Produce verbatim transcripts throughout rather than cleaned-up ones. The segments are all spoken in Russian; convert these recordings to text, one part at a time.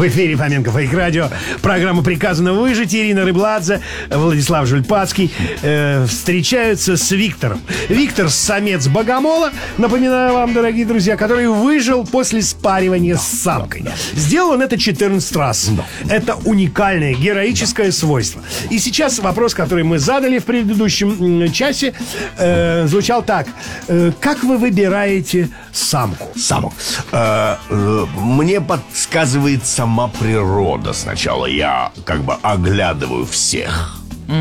В эфире Фоменко Фейк Радио. Программа «Приказано выжить». Ирина Рыбладзе, Владислав Жульпацкий э, встречаются с Виктором. Виктор — самец богомола, напоминаю вам, дорогие друзья, который выжил после спаривания с самкой. Сделал он это четырнадцать раз. Это уникальное героическое свойство. И сейчас вопрос, который мы задали в предыдущем часе, э, звучал так. Э, как вы выбираете самку? Самок. Э, э, мне подсказывает сама природа. Сначала я как бы оглядываю всех.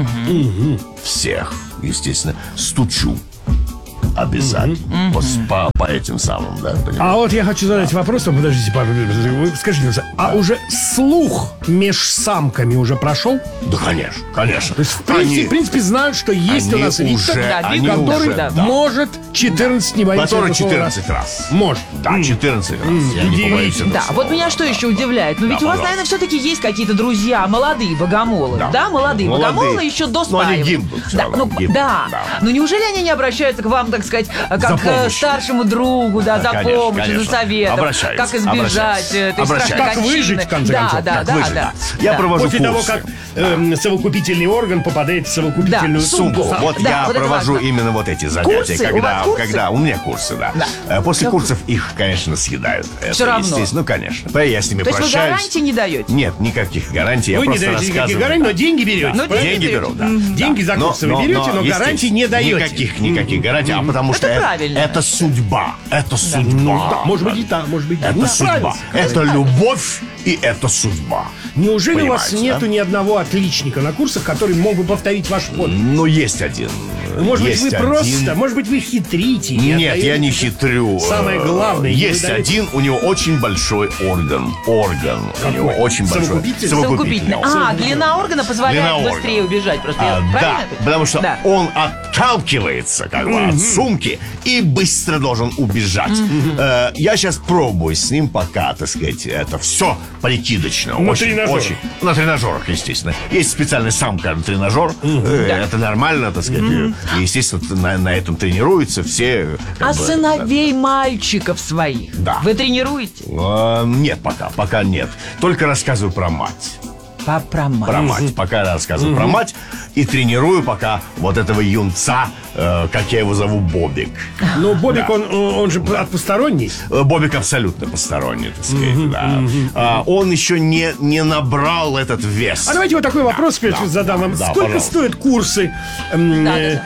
Угу. Всех, естественно, стучу. Обязательно. Mm-hmm. Mm-hmm. По, по этим самым, да, понимаете? А вот я хочу задать да. вопрос, подождите, пару минут. Вы скажите, а да. уже слух меж самками уже прошел? Да, конечно, конечно. То есть, в принципе, они, в принципе знают, что есть у нас Виктор, да, который уже, да. может четырнадцать, не боится. Который четырнадцать раз. Может. Да, четырнадцать раз. Mm. Я не побоюсь этого Да, слова. вот меня что еще удивляет? Ну, ведь да, у вас, пожалуйста. наверное, все-таки есть какие-то друзья, молодые богомолы. Да, да молодые, молодые богомолы еще до спаривания. Ну, они гибнут. Да, ну, гибнут. Да. да. Но неужели они не обращаются к вам, так сказать, как к старшему другу, да, да, за конечно, помощью, конечно. за советом, обращаются, как избежать этой страшной Как выжить, в конце да, концов. Да, как да, выжить, да. Я да. провожу После курсы. того, как э, совокупительный орган попадает в совокупительную да, сумку. сумку. Вот да, я вот провожу именно вот эти занятия. Курсы? Когда, У вас курсы? когда у меня курсы, да. да. После да. курсов их, конечно, съедают. Это, Все равно. Естественно, ну, конечно. Я с ними То прощаюсь. есть вы гарантии не даете? Нет, никаких гарантий. Вы я не даете никаких гарантий, но деньги берете. Но деньги, деньги беру, да. Деньги за курсы вы берете, но гарантий не даете. Никаких, никаких гарантий, а потому что это судьба. Это судьба. Ну, да, может быть и так, может быть и так. Это судьба. Это любовь и это судьба. Неужели Понимаете, у вас нету да? ни одного отличника на курсах, который мог бы повторить ваш подвиг? Ну, есть один. Может есть быть, вы один. просто, может быть, вы хитрите. Нет, я не хитрю. Самое главное. Есть один, у него очень большой орган. Орган. Какой? У него очень большой. Совокупительный? Совокупительный. А, длина органа позволяет Длина быстрее органа. убежать. Просто А, я да, правильно? потому что да. он отталкивается как бы от сумки и быстро должен убежать. Э, я сейчас пробую с ним пока, так сказать, это все прикидочно. На очень, тренажерах. очень. На тренажерах, естественно. Есть специальный самка на тренажер. Э, Да. Это нормально, так сказать. И, естественно, на, на этом тренируются все. Как А бы, сыновей мальчиков своих Да. вы тренируете? э, нет пока, пока нет. Только рассказываю про мать. По про мать. Про мать. Пока я рассказываю про мать и тренирую пока вот этого юнца, э, как я его зову, Бобик. Ну, Бобик, Да. он, он же от посторонний. Э, Бобик абсолютно посторонний, так сказать, да. А, он еще не, не набрал этот вес. А давайте вот такой вопрос теперь да, задам вам. да, Сколько пожалуйста. стоят курсы, эм, Да, да, э,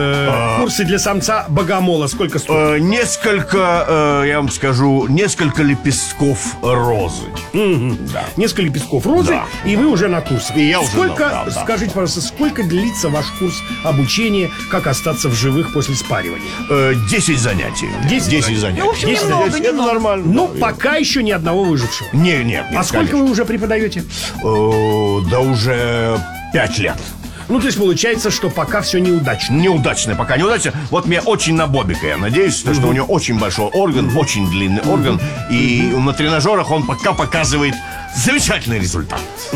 э, курсы для самца богомола? Сколько стоят? Э, несколько, э, я вам скажу, несколько лепестков розы. Да. Несколько лепестков розы, Да. и вы уже на курсах. И я уже сколько, на- да, да. скажите, пожалуйста, сколько длится ваш курс обучения, как остаться в живых после спаривания? Э, десять занятий. Десять занятий. Ну, в общем, десять немного, занятий. Это немного. нормально. Ну, да. пока еще ни одного выжившего. Не, нет, нет, А сколько конечно. вы уже преподаете? Э, да уже пять лет. Ну, то есть получается, что пока все неудачно. Неудачно, пока неудачно. Вот мне очень на Бобика, я надеюсь, потому что у него очень большой орган, очень длинный орган. И на тренажерах он пока показывает замечательный результат.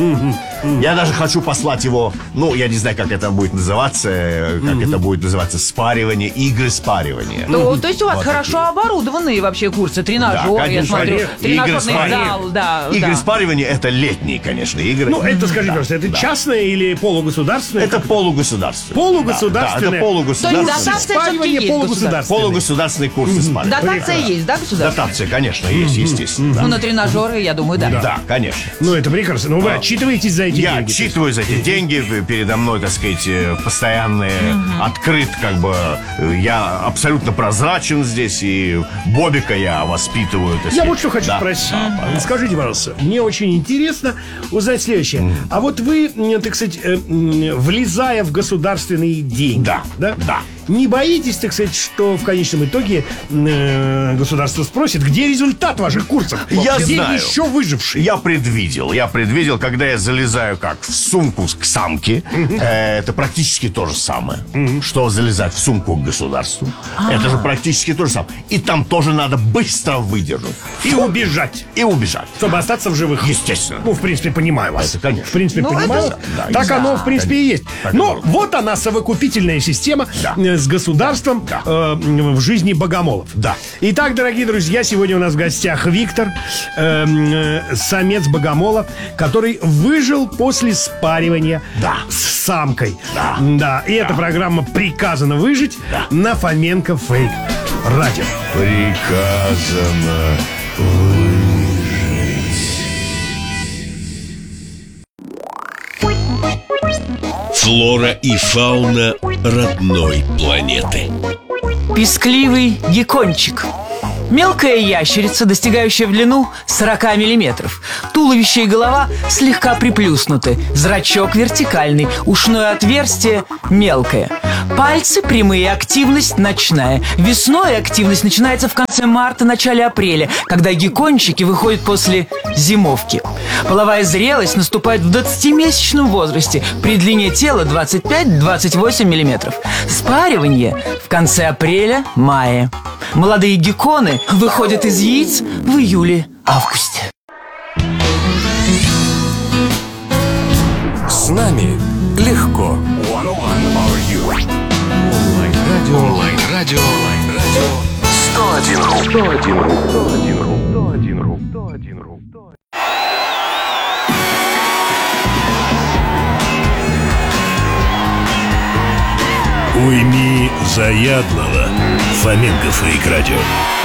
Я даже хочу послать его, ну, я не знаю, как это будет называться, как это будет называться, спаривание, игры спаривания. Ну, то есть у вас Вот хорошо такие. оборудованные вообще курсы, тренажеры, я конечно, смотрю, конечно. тренажерный Игры зал, да. Игры да. спаривания — это летние, конечно, игры. Ну, это, скажите, Да, пожалуйста, это да. частное или полугосударственное? Это полугосударственное. Полугосударственное. Да, да, это полугосударственное. То есть дотация Спаривание все-таки есть полугосударственное. Полугосударственные курсы спаривания. Дотация есть, да, государство? Дотация, конечно, есть, естественно. Ну, да. на тренажеры, я думаю, да. Да, конечно. Ну, это прекрасно. Но вы отчитываетесь за эти Я деньги? отчитываю за эти деньги, передо мной, так сказать, э, постоянно открыт, как бы, э, я абсолютно прозрачен здесь, и Бобика я воспитываю, так Я сказать. вот что хочу Да. спросить. Да, пожалуйста. Скажите, пожалуйста, мне очень интересно узнать следующее. А вот вы, м, так сказать, э, м, влезая в государственные деньги, Да, да. не боитесь, так сказать, что в конечном итоге э, государство спросит, где результат ваших курсов? Я где знаю. еще выжившие? Я предвидел, я предвидел, когда я залезаю как в сумку к самке, э, это практически то же самое, что залезать в сумку к государству. Это же практически то же самое. И там тоже надо быстро выдержать. И убежать, И убежать. чтобы остаться в живых. Естественно. Ну, в принципе, понимаю вас. Это, конечно. В принципе, Ну, понимаю. это- да, так да, оно, в принципе, и есть. Так Но оно. вот она, совокупительная система. Да. Э, с государством э, в жизни богомолов. Да. Итак, дорогие друзья, сегодня у нас в гостях Виктор, э, э, самец богомола, который выжил после спаривания Да. с самкой. Да. Да. И эта программа «Приказано выжить» Да. на Фоменко Фейк Радио. Приказано Флора и фауна родной планеты. Пискливый геккончик. Мелкая ящерица, достигающая в длину сорок миллиметров. Туловище и голова слегка приплюснуты. Зрачок вертикальный, ушное отверстие мелкое. Пальцы прямые, активность ночная. Весной активность начинается в конце марта, начале апреля, когда геккончики выходят после зимовки. Половая зрелость наступает в двадцатимесячном возрасте при длине тела двадцать пять - двадцать восемь миллиметров. Спаривание в конце апреля-мая. Молодые гекконы выходят из яиц в июле-августе. С нами легко. Онлайн-радио. Онлайн-радио. сто один ру. сто один ру. сто один ру. сто один ру. сто один ру. Уйми заядлого. Фоменко Фейк Радио.